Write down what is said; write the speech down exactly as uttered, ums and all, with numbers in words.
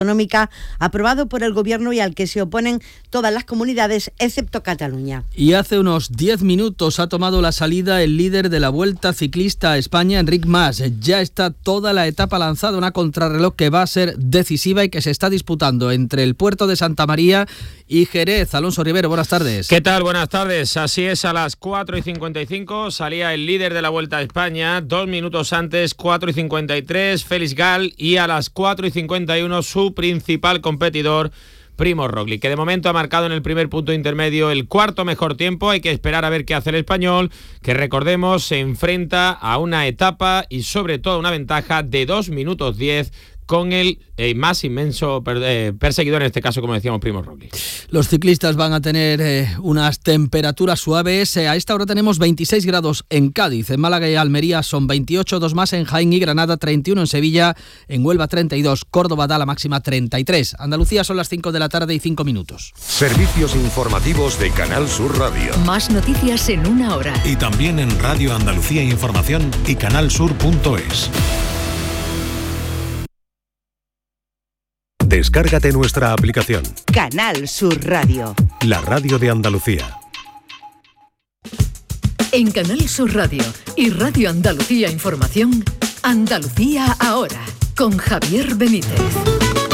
Autonómica aprobado por el Gobierno y al que se oponen todas las comunidades excepto Cataluña. Y hace unos diez minutos ha tomado la salida el líder de la Vuelta Ciclista a España, Enric Mas. Ya está toda la etapa lanzada, una contrarreloj que va a ser decisiva y que se está disputando entre el puerto de Santa María y Jerez. Alonso Rivero, buenas tardes. ¿Qué tal? Buenas tardes. Así es, a las cuatro y cincuenta y cinco salía el líder de la Vuelta a España, dos minutos antes, cuatro y cincuenta y tres, Félix Gal, y a las cuatro y cincuenta y uno su principal competidor, Primož Roglič, que de momento ha marcado en el primer punto intermedio el cuarto mejor tiempo. Hay que esperar a ver qué hace el español, que recordemos se enfrenta a una etapa y sobre todo una ventaja de dos minutos diez con el eh, más inmenso per, eh, perseguidor, en este caso, como decíamos, Primož Roglič. Los ciclistas van a tener eh, unas temperaturas suaves. Eh, a esta hora tenemos veintiséis grados en Cádiz, en Málaga y Almería son veintiocho, dos más en Jaén y Granada, treinta y uno en Sevilla, en Huelva treinta y dos, Córdoba da la máxima treinta y tres. Andalucía son las cinco de la tarde y cinco minutos. Servicios informativos de Canal Sur Radio. Más noticias en una hora. Y también en Radio Andalucía Información y canalsur punto es. Descárgate nuestra aplicación. Canal Sur Radio. La radio de Andalucía. En Canal Sur Radio y Radio Andalucía Información, Andalucía ahora, con Javier Benítez.